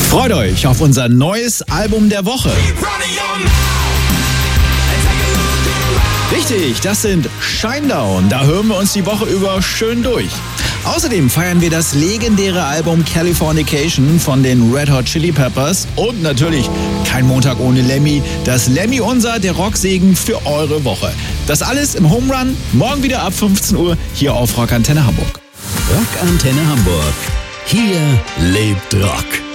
Freut euch auf unser neues Album der Woche. Richtig, das sind Shinedown. Da hören wir uns die Woche über schön durch. Außerdem feiern wir das legendäre Album Californication von den Red Hot Chili Peppers. Und natürlich kein Montag ohne Lemmy. Das Lemmy unser, der Rocksegen für eure Woche. Das alles im Home Run. Morgen wieder ab 15 Uhr hier auf Rockantenne Hamburg. Rockantenne Hamburg. Hier lebt Rock.